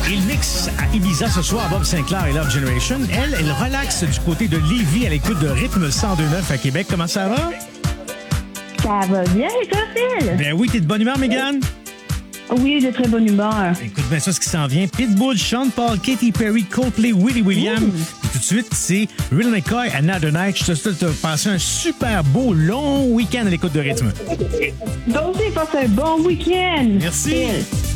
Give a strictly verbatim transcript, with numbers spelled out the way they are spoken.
Il mixe à Ibiza ce soir, Bob Sinclair et Love Generation. Elle, elle relaxe du côté de Lévis à l'écoute de Rythme cent deux neuf à Québec. Comment ça va? Ça va bien, et toi, Phil? Ben oui, t'es de bonne humeur, Mégane? Oui, de très bonne humeur. Écoute bien ça, ce qui s'en vient. Pitbull, Sean Paul, Katy Perry, Coldplay, Willie William. Mmh. Et tout de suite, c'est Real McCoy, Another Night. Je te souhaite de passer un super beau, long week-end à l'écoute de Rythme. Donc, c'est passé un bon week-end. Merci. Phil.